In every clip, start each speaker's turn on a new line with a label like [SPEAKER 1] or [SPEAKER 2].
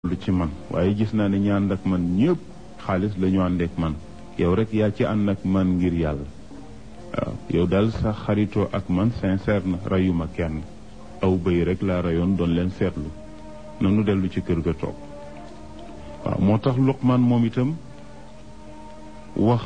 [SPEAKER 1] lu ci man waaye gis naa ne ñi ànd ak man ñëpp xaalis la ñu ànd ak man yow rek yaa ci ànd ak man ngir yàlla waaw yow daal sa xaritoo ak man sincère na rayuma kenn aw bëy rek laa rayoon doon leen seetlu nanu dellu ci kër ga toog waaw moo tax Luqmaan moom itam wax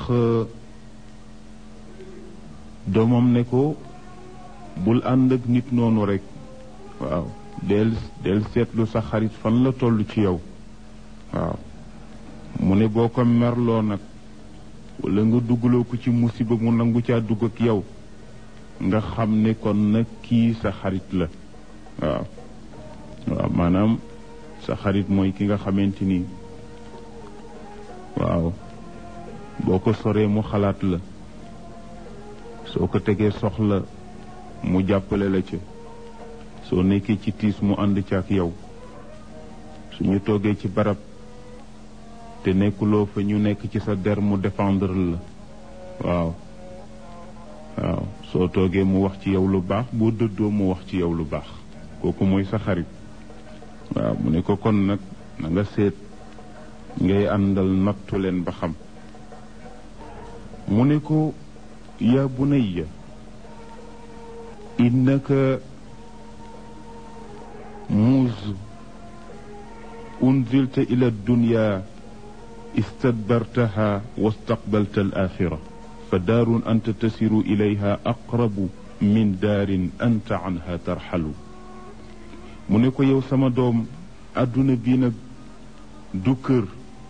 [SPEAKER 1] doomam ne ko bul ànd ak nit noonu rek waaw del seetlu sa xarit fan la toll ci yow waaw mu ne boo ko merloo nag wala nga duggaloo ko ci musiba mu nangu caa dugg ak yow nga xam ne kon nag kii sa xarit la waaw maanaam sa xarit mooy ki nga xamante ni waaw boo ko soree mu xalaat la soo ko tegee soxla mu jàppale la ca soo nekkee ci tiis mu ànd ci ak yow suñu toogee ci barab te nekkuloo fa ñu nekk ci sa der mu défendre la waaw soo toogee mu wax ci yow lu baax boo dëddoo mu wax ci yow lu baax kooku mooy sa xarit waaw mu ne ko kon nag na nga seet ngay àndal nattu leen ba xam mu ne ko yaa bunayya innaka muuz unzilta ila dunya istadbartaha wastaqbalta al axira fa daarun anta tasiru ilayha aqrabu min daarin anta anha tarxalu mu ne ko yow sama doom àdduna bii nag du kër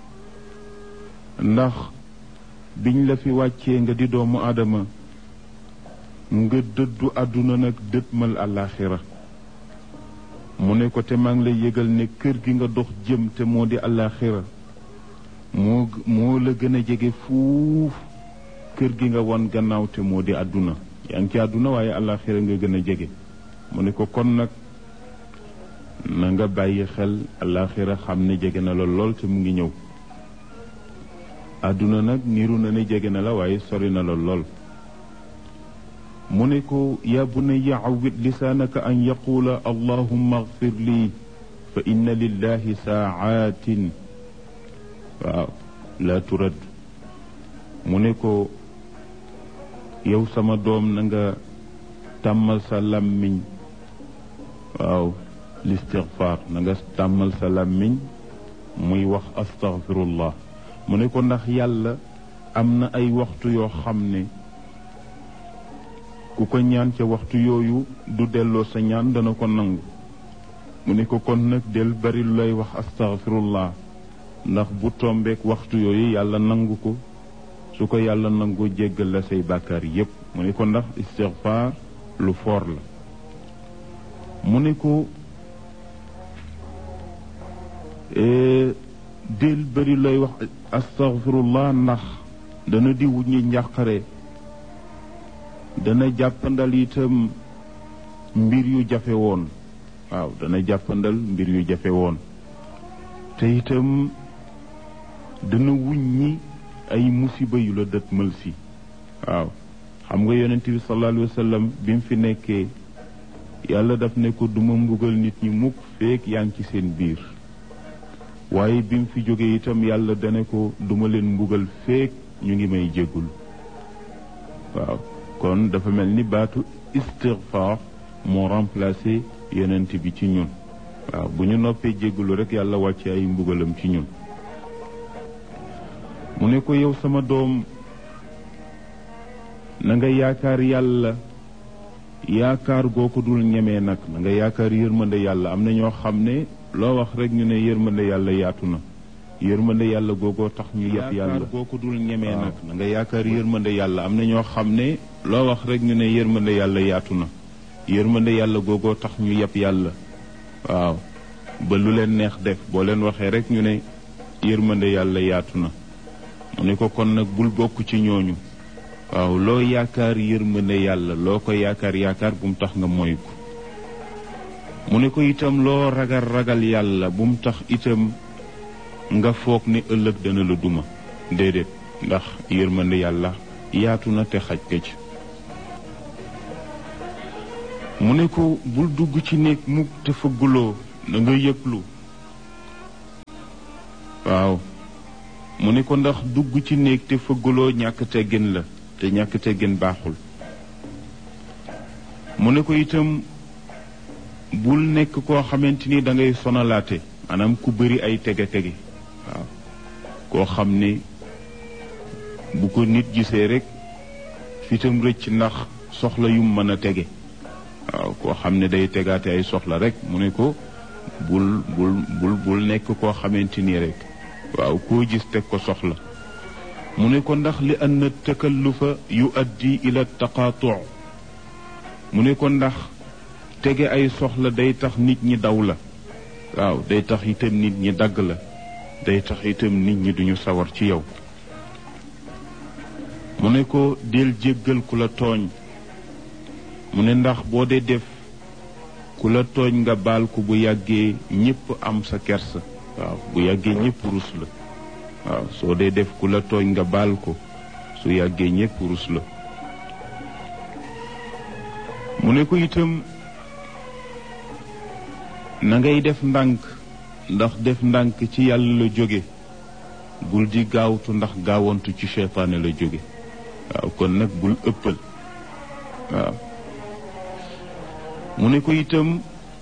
[SPEAKER 1] ndax biñ la fi wàccee nga di doomu aadama nga dëddu àdduna nag dëtmal àllaaxira mu ne ko te maa ngi lay yëgal ne kër gi nga dox jëm te moo di àllaaxira moo la gën a jege fuuf kër gi nga won gannaaw te moo di àdduna yaa ngi ci àdduna waaye àllaaxira nga gën a jege mu ne ko kon nag na nga bàyyi xel àllaaxira xam ne jege na la lool te mu ngi ñëw àdduna nag niiru na ne jege na la waaye sori na la lool mu ne ko yaa bunayya awwid lisaanaka an yaquula allahumma agfir lii fa inna lillahi saacaatin waaw laa turad mu ne ko yow sama doom na nga tàmmal sa làmmiñ waaw listigfaar na nga tàmmal sa làmmiñ muy wax astaghfirullah mu ne ko ndax yàlla am na ay waxtu yoo xam ne ku ko ñaan ca waxtu yooyu du delloo sa ñaan dana ko nangu mu ne ko kon nag del bari lu lay wax astaghfirullah ndax bu tombeek waxtu yooyu yàlla nangu ko su ko yàlla nangu jéggal la say bàkkaar yépp mu ne ko ndax istighfar lu foor la mu ne ko del bari lay wax astaghfirullah ndax dana di wuññi njàqare dana jàppandal itam mbir yu jafe woon waaw dana jàppandal mbir yu jafe woon te itam dana wuññi ay musiba yu la dëtmal si waaw xam nga yonent bi sallallahu alayhi wa sallam bi mu fi nekkee yàlla daf ne ko duma mbugal nit ñi mukk feek yaa ngi ci seen biir waaye bi mu fi jógee itam yàlla dane ko duma leen mbugal feek ñu ngi may jéggul waaw kon dafa mel ni baatu istighfar moo remplacé yonent bi ci ñun waaw bu ñu noppee jéggulu rek yàlla wàcce ay mbugalam ci ñun mu ne ko yow sama doom na nga yaakaar yàlla yaakaar goo ko dul ñemee nag na nga yaakaar yërmande yàlla am na ñoo xam ne loo wax rek ñu ne yërmande yàlla yaatu na yërmande yàlla googoo tax ñu yab yàlla yaakaar goo ko dul ñemee nag na nga yaakaar yërmande yàlla am na ñoo xam ne loo wax rek ñu ne yërmande yàlla yaatu na yërmande yàlla googoo tax ñu yab yàlla waaw ba lu leen neex def boo leen waxee rek ñu ne yërmande yàlla yaatu na mu ne ko kon nag bul bokk ci ñooñu waaw loo yaakaar yërmande yàlla loo ko yaakaar bu mu tax nga moy ko mu ne ko itam loo ragal yàlla bu mu tax itam nga foog ne ëllëg dana la duma déedéet ndax yërmande yàlla yaatu na te xaj ka ci mu ne ko bul dugg ci néeg mukk te fëgguloo na nga yëglu waaw mu ne ko ndax dugg ci néeg te fëggaloo ñàkk teggin la te ñàkk teggin baaxul mu ne ko itam bul nekk koo xamante ni da ngay sonalaate maanaam ku bëri ay tege-tege waaw koo xam ne bu ko nit gisee rek fitam rëcc ndax soxla yum mën a tege waaw koo xam ne day tegaate ay soxla rek mu ne ko bul nekk koo xamante ni rek waaw koo gis teg ko soxla mu ne ko ndax li anna takallufa yuaddi ila taqaatu mu ne ko ndax tege ay soxla day tax nit ñi daw la waaw day tax itam nit ñi dagg la day tax itam nit ñi duñu sawar ci yow mu ne ko del jéggal ku la tooñ mu ne ndax boo dee def ku la tooñ nga baal ko bu yàggee ñépp am sa kersa waaw bu yàggee ñépp rus la waaw soo dee def ku la tooñ nga baal ko su yàggee ñépp rus la mu ne ko itam na ngay def ndànk ndax def ndànk ci yàlla la jóge bul di gaawtu ndax gaawantu ci seytaane la jóge waaw kon nag bul ëppal waaw mu ne ko itam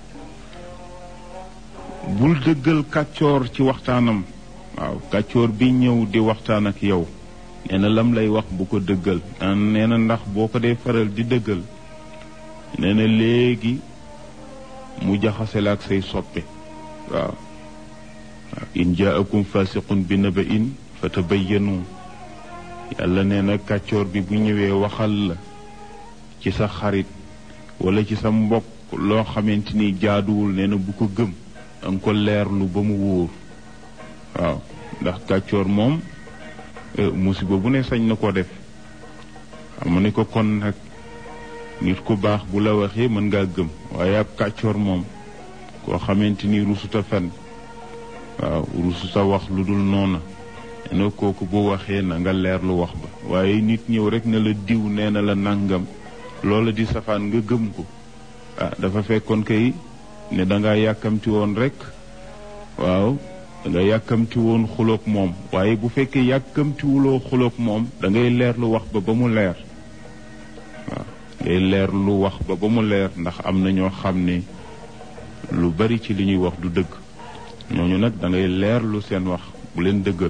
[SPEAKER 1] bul dëggal kàccoor ci waxtaanam waaw kàccoor bi ñëw di waxtaan ak yow nee na lam lay wax bu ko dëggal nee na ndax boo ko dee faral di dëggal nee na léegi mu jaxase la ak say soppe waaw in jaakum fasiqun bi naba'in fatabayyanu yàlla nee na kàccoor bi bu ñëwee waxal la ci sa xarit wala ci sa mbokk loo xamante ni jaaduwul nee na bu ko gëm danga ko leerlu ba mu wóor waaw ndax kàccoor moom musiba bu ne sañ na ko def xam ne ko kon nag nit ku baax bu la waxee mën ngaa gëm waaye ab kàccoor moom koo xamante ni rusuta fen waaw rusuta wax lu dul noona nee na kooku bu waxee na nga leerlu wax ba waaye nit ñëw rek ne la diw nee na la nàngam loola di safaan nga gëm ko dafa fekkoon kay ne danga yàkkamti woon rek waaw danga yàkkamti woon xuloog moom waaye bu fekkee yàkkamtiwuloo xuloog moom dangay leerlu wax ba mu leer waaw ngay leerlu wax ba mu leer ndax am na ñoo xam ne lu bari ci li ñuy wax du dëgg ñooñu nag dangay leerlu seen wax bu leen dëggal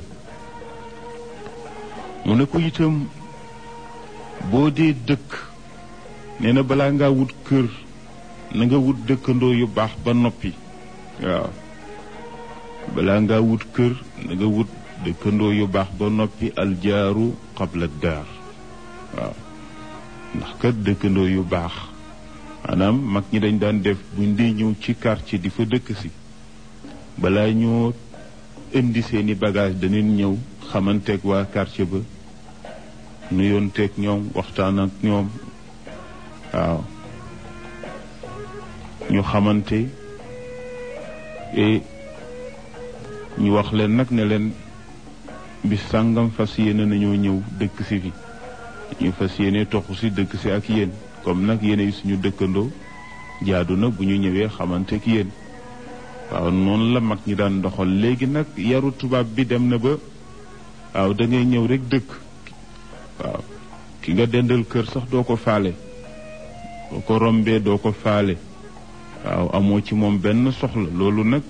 [SPEAKER 1] mu ne ko itam boo dee dëkk nee na balaa ngaa wut kër na nga wut dëkkandoo yu baax ba noppi waaw balaa ngaa wut kër na nga wut dëkkandoo yu baax ba noppi aljaaru qabla daar waaw ndax kat dëkkandoo yu baax maanaam mag ñi dañ daan def buñ dee ñëw ci quartier di fa dëkk si balaa ñoo indi seeni bagage danañ ñëw xamanteeg waa quartier ba nuyoonteeg ñoom waxtaan ak ñoom waaw ñu xamante ñu wax leen nag ne leen bis sàngam fas yéene nañoo ñëw dëkk si fi ñu fas yéene toxu si dëkk si ak yéen comme nag yéene suñu dëkkandoo jaadu na bu ñu ñëwee xamante ak yéen waaw noonu la mag ñi daan doxal léegi nag yaru tubaab bi dem na ba waaw da ngay ñëw rek dëkk waaw ki nga dendal kër sax doo ko faale boo ko rombee doo ko faale waaw amoo ci moom benn soxla loolu nag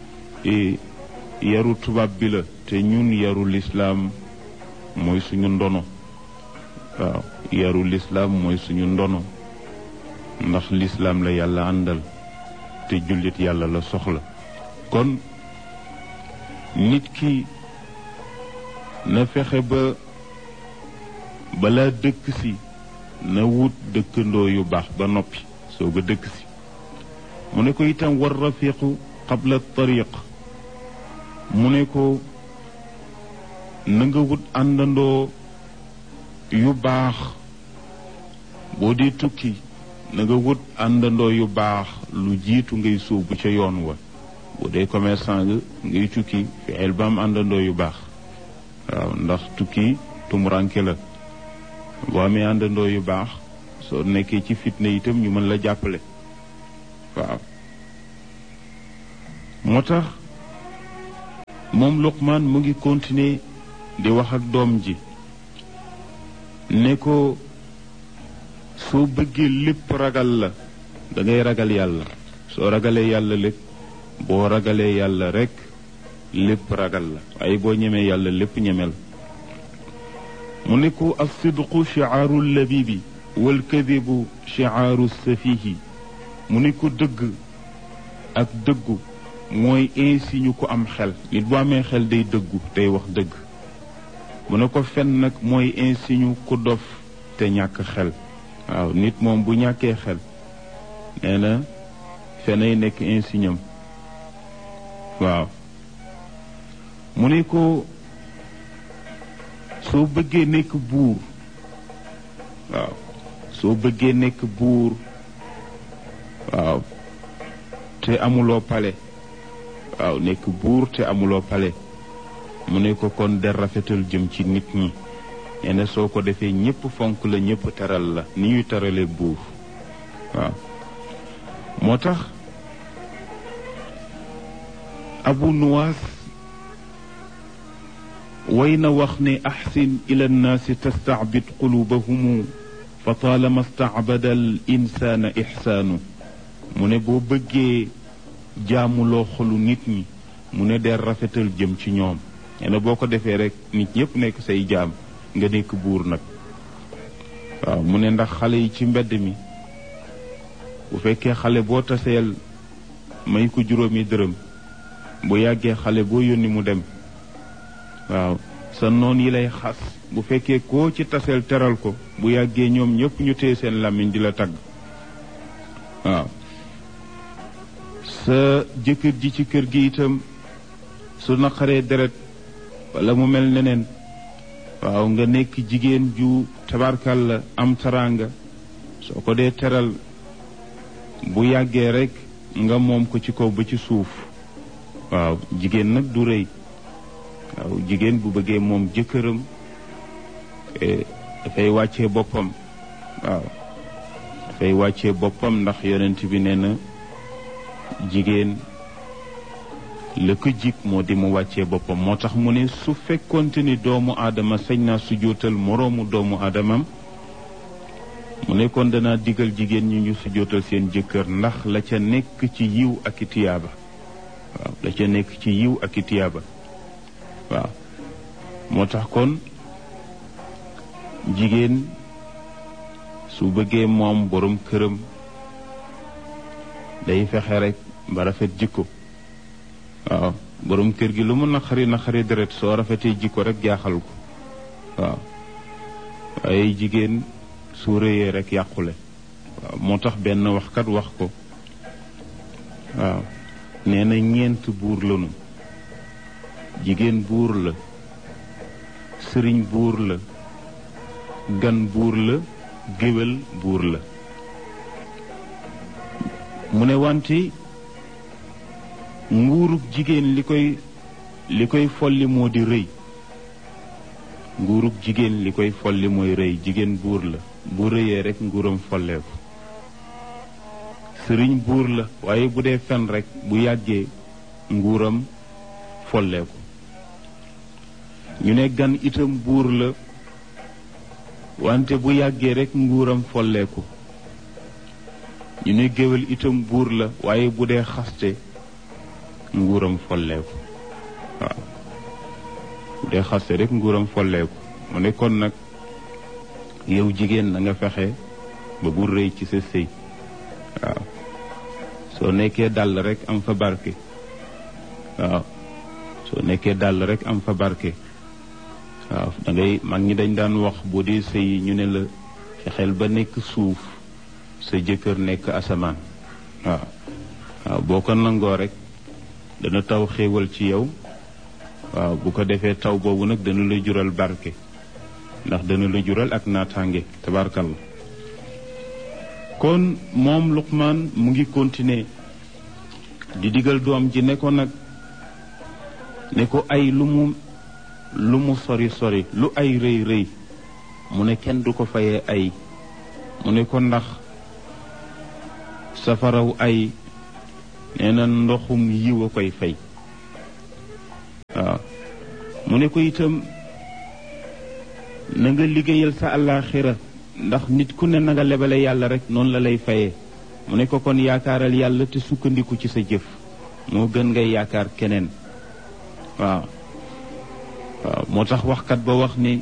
[SPEAKER 1] yaru tubaab bi la te ñun yaru lislaam mooy suñu ndono waaw yaru lislaam mooy suñu ndono ndax lislaam la yàlla àndal te jullit yàlla la soxla kon nit ki na fexe ba balaa dëkk si na wut dëkkandoo yu baax ba noppi soog a dëkk si mu ne ko itam war rafiqu qabla tariq mu ne ko na nga wut àndandoo yu baax boo dee tukki na nga wut àndandoo yu baax lu jiitu ngay sóobu ca yoon wa boo dee commerçant nga ngay tukki fexeel ba am àndandoo yu baax waaw ndax tukki tumuranke la boo amee àndandoo yu baax soo nekkee ci fitna itam ñu mën la jàppale waaw moo tax moom Luqmaan mu ngi continuer di wax ak doom ji ne ko soo bëggee lépp ragal la da ngay ragal yàlla soo ragalee yàlla lépp boo ragalee yàlla rekk lépp ragal la waaye boo ñemee yàlla lépp ñemel mu ne ko as-sidqu shi'aaru labibi wal kadibu shi'aaru safihi mu ne ko dëgg ak dëggu mooy insigne ko am xel nit bu amee xel day dëggu day wax dëgg mu ne ko fen nag mooy insigne ku dof te ñàkk xel waaw nit moom bu ñàkkee xel nee na fenay nekk insigne am waaw mu ne ko soo bëggee nekk buur waaw soo bëggee nekk buur waaw te amuloo pale waaw nekk buur te amuloo pale mu ne ko kon der rafetal jëm ci nit ñi nee na soo ko defee ñépp fonk la ñépp teral la ni ñuy terale buur waaw moo tax Abu Nuwaas way na wax ne axsin ila nnaasi tastaabid qulubahumu fa taalama staabada al insaana ixsaanu mu ne boo bëggee jaamuloo xolu nit ñi mu ne der rafetal jëm ci ñoom nee na boo ko defee rek nit ñépp nekk say jaam nga nekk buur nag waaw mu ne ndax xale yi ci mbedd mi bu fekkee xale boo taseel may ko juróomi dërëm bu yàggee xale boo yónni mu dem waaw sa noon yi lay xas bu fekkee koo ci taseel teral ko bu yàggee ñoom ñépp ñu téye seen làmmiñ di la tagg waaw sa jëkkër ji ci kër gi itam su naqaree deret wala mu mel neneen waaw nga nekk jigéen ju tabarkal la am taraanga soo ko dee teral bu yàggee rekk nga moom ko ci kaw ba ci suuf waaw jigéen nag du rëy waaw jigéen bu bëggee moom jëkkëram dafay wàccee boppam waaw dafay wàccee boppam ndax yonent bi nee na jigéen la ko jik moo di mu wàccee boppam moo tax mu ne su fekkonte ni doomu aadama sañ naa sujjóotal moroomu doomu aadamam mu ne kon danaa digal jigéen ñi ñu sujjóotal seen jëkkër ndax la ca nekk ci yiw ak i tiyaaba waaw la ca nekk ci yiw ak i tiyaaba waaw moo tax kon jigéen su bëggee moom borom këram day fexe rek ba rafet jikko waaw borom kër gi lu mu naqari deret soo rafetee jikko rek jaaxal ko waaw waaye jigéen su rëyee rek yàqule waaw moo tax benn waxkat wax ko waaw nee na ñeent buur lanu jigéen buur la sëriñ buur la gan buur la géwél buur la mu ne wante nguurug jigéen li koy folli moo di rëy nguurug jigéen li koy folli mooy rëy jigéen buur la bu rëyee rek nguuram folleeku sëriñ buur la waaye bu dee fen rek bu yàggee nguuram folleeku ñu ne gan itam buur la wante bu yàggee rek nguuram folleeku ñu ne géwél itam buur la waaye bu dee xaste nguuram folleeku waaw bu dee xaste rek nguuram folleeku mu ne kon nag yow jigéen na nga fexe ba bu rëy ci sa sëy waaw soo nekkee dàll rek am fa barke waaw soo nekkee dàll rek am fa barke waaw da ngay mag ñi dañ daan wax boo dee sëy ñu ne la fexeel ba nekk suuf sa jëkkër nekk asamaan waaw waaw boo ko nangoo rek dana taw xéewal ci yow waaw bu ko defee taw boobu nag dana la jural barke ndax dana la jural ak naataange tabarkalla kon moom Luqmaan mu ngi continuer di digal doom ji ne ko nag ne ko ay lu mu sori sori lu ay rëy rëy mu ne kenn du ko fayee ay mu ne ko ndax safaraw ay nee na ndoxum yiw a koy fay waaw mu ne ko itam na nga liggéeyal sa àllaaxira ndax nit ku ne na nga lebale yàlla rek noonu la lay fayee mu ne ko kon yaakaaral yàlla te sukkandiku ci sa jëf moo gën ngay yaakaar keneen waaw moo tax waxkat ba wax ni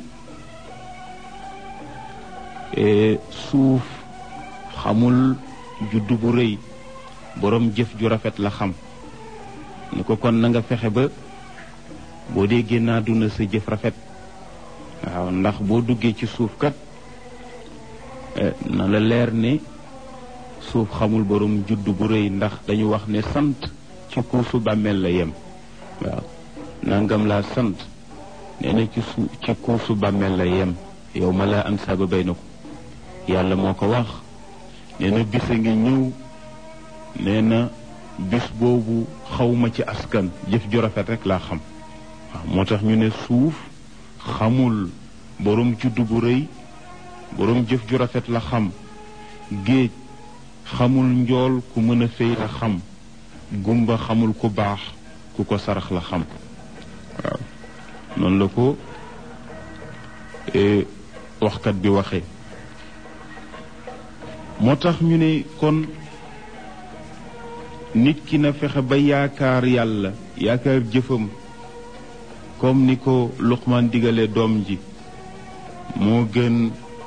[SPEAKER 1] suuf xamul juddu bu rëy boroom jëf ju rafet la xam ni ko kon na nga fexe ba boo dee génn àdduna sa jëf rafet waaw ndax boo duggee ci suuf kat na la leer ne suuf xamul boroom juddu bu rëy ndax dañu wax ne sant ci kuusu bàmmeel la yem waaw nangam laa sant nee na ci kuusu bàmmeel la yem yow ma laa ansaaba baynakum yàlla moo ko wax nee na bis a ngi ñëw nee na bis boobu xawma ci askan jëf ju rafet rek laa xam waaw moo tax ñu ne suuf xamul boroom juddu bu rëy boroom jëf ju rafet la xam géej xamul njool ku mën a fay la xam gumba xamul ku baax ku ko sarax la xam waaw noonu la ko waxkat bi waxee moo tax ñu ne kon nit ki na fexe ba yaakaar yàlla yaakaar jëfam comme ni ko Luqmaan digale doom ji moo gën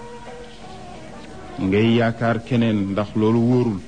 [SPEAKER 1] ngay yaakaar keneen ndax loolu wóorul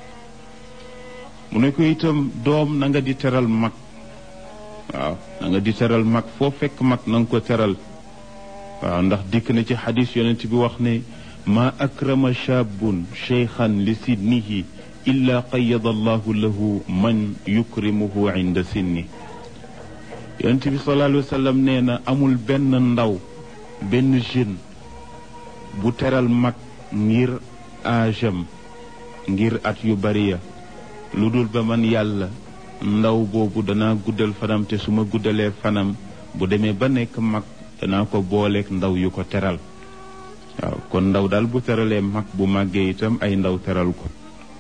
[SPEAKER 1] mu ne ko itam doom na nga di teral mag waaw na nga di teral mag foo fekk mag na nga ko teral waaw ndax dikk na ci xadis yonent bi wax ne ma akrama shaabun cheykhan li sinnihi illa qayyada allahu lahu man yukrimuhu inda sinni yonent bi sallallahu alayhi wa sallam nee na amul benn ndaw benn jeune bu teral mag ngir aajam ngir at yu bari ya lu dul ba man yàlla ndaw boobu danaa guddal fanam te su ma guddalee fanam bu demee ba nekk mag danaa ko booleek ndaw yu ko teral waaw kon ndaw daal bu teralee mag bu màggee itam ay ndaw teral ko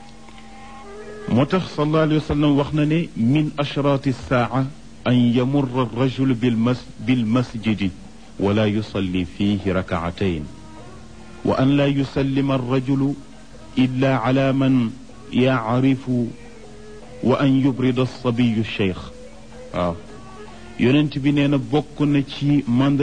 [SPEAKER 1] moo tax sallallahu alayhi wa sallam wax na ne min ashraati saa an yamurra rajulu bil masjidi wala yusalli fihi rakaatayn wa an laa yusallima arrajulu illa ala man yaarifu wa an yubrida alsabiyu cheikh waaw yonent bi nee na bokk na ci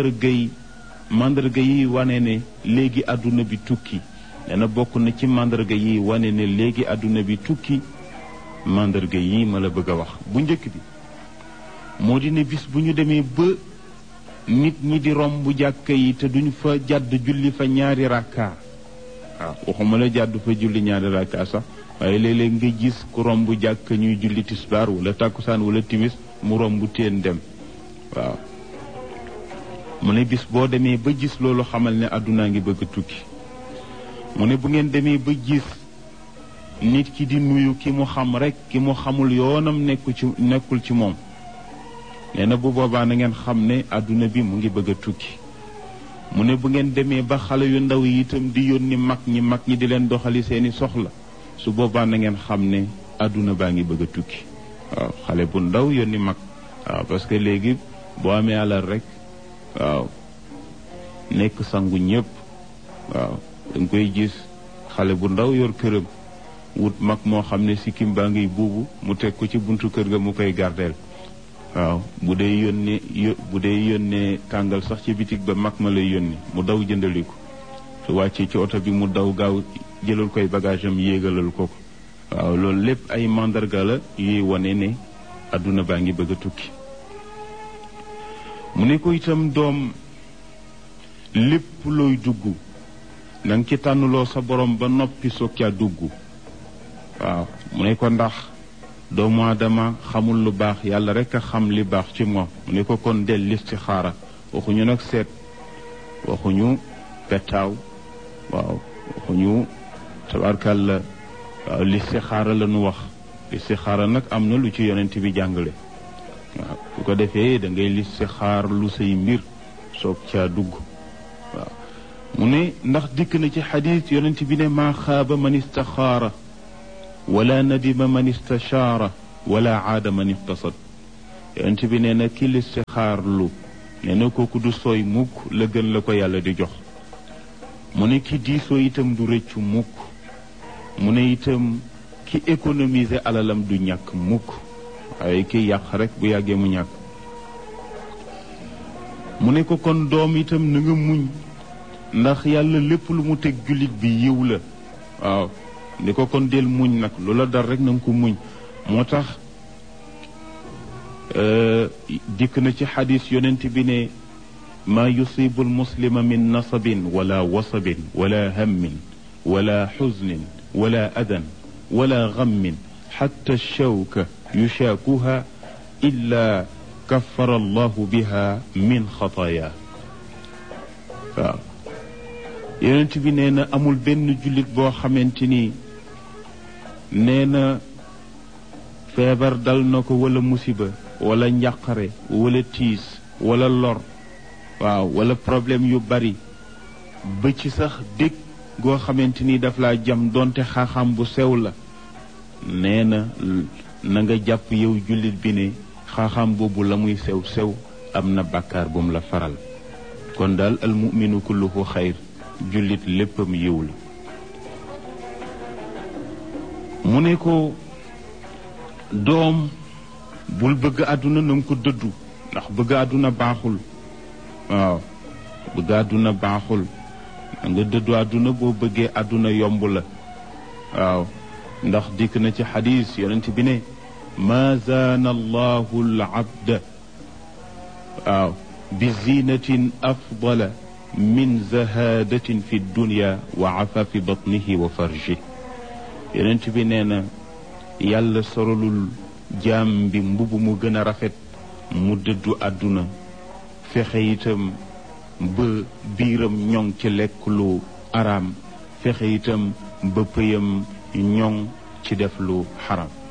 [SPEAKER 1] mandarga yi wane ne léegi àdduna bi tukki nee na bokk na ci mandarga yi wane ne léegi àdduna bi tukki mandarga yi ma la bëgg a wax bu njëkk bi moo di ne bis bu ñu demee ba nit ñi di romb jàkka yi te duñ fa jàdd julli fa ñaari rakka waaw waxuma la jàdd fa julli ñaari rakka sax waaye léeg-léeg nga gis ku romb jàkka ñuy julli tisbaar wala tàkkusaan wala timis mu romb teen dem waaw mu ne bis boo demee ba gis loolu xamal ne àddunaa ngi bëgg a tukki mu ne bu ngeen demee ba gis nit ki di nuyu ki mu xam rek ki mu xamul yoonam nekkul ci moom nee na bu boobaa na ngeen xam ne àdduna bi mu ngi bëgg a tukki mu ne bu ngeen demee ba xale yu ndaw yi itam di yónni mag ñi di leen doxali seeni soxla su boobaa na ngeen xam ne àdduna baa ngi bëgg a tukki waaw xale bu ndaw yónni mag waaw parce que léegi boo amee alal rek waaw nekk sangu ñëpp waaw danga koy gis xale bu ndaw yor këram wut mag moo xam ne sikkim baa ngiy buubu mu teg ko ci buntu kër ga mu koy gardeel waaw bu dee yónnee tàngal sax ci bitig ba mag ma lay yónni mu daw jëndali ko su wàccee ci oto bi mu daw gaaw jëlal koy bagage am yéegalal ko waaw loolu lépp ay mandarga la yuy wane ne àdduna baa ngi bëgg a tukki mu ne ko itam doom lépp looy dugg na nga ci tànnuloo sa borom ba noppi soog caa dugg waaw mu ne ko ndax doomu aadama xamul lu baax yàlla rek a xam li baax ci moom mu ne ko kon del listixaara waxuñu nag seet waxuñu petaaw waaw waxuñu tabarkàlla waaw listixaara la nu wax listixaara nag am na lu ci yonent bi jàngale waaw bu ko defee da ngay listixaar lu say mbir soog caa dugg waaw mu ne ndax dikk na ci xadiis yonent bi ne maa xaaba man istaxaara wala nadima man istashaara wala aada man iftasad yonent bi nee na ki listixaarlu nee na kooku du sooy mukk la gën la ko yàlla di jox mu ne ki diisoo itam du rëccu mukk mu ne itam ki économiser alalam du ñàkk mukk waaye ki yàq rek bu yàggee mu ñàkk mu ne ko kon doom itam na nga muñ ndax yàlla lépp lu mu teg jullit bi yiw la waaw ni ko kon del muñ nag lu la dal rek na nga ko muñ moo tax dikk na ci xadis yonent bi ne maa yusibu almuslima min nasabin wala wasabin wala hammin wala xuznin wala adan wala gammin xatta shawka yushaakuha illa kaffara allahu biha min xataaya waaw yonent bi nee na amul benn jullit boo xamante ni nee na feebar dal na ko wala musiba wala njàqare wala tiis wala lor waaw wala problème yu bari ba ci sax dég goo xamante ni daf laa jam donte xaaxam bu sew la nee na nga jàpp yow jullit bi ne xaaxam boobu la muy sew sew am na bàkkaar bu mu la faral kon daal al muminu kulluhu xayr jullit léppam yiw la mu ne ko doom bul bëgg àdduna na nga ko dëddu ndax bëgg àdduna baaxul waaw bëgg àdduna baaxul nga dëddu àdduna boo bëggee àdduna yomb la waaw ndax dikk na ci xadis yonent bi ne ma zaana allahu al abda waaw bi zinatin afdala min zahadatin fi dunya wa afafi batnihi wa farji yonent bi nee na yàlla sorolul jaam bi mbubu mu gën a rafet mu dëddu àdduna fexe itam ba biiram ñoŋ ci lekk lu araam fexe itam ba pëyam ñoŋ ci def lu xaram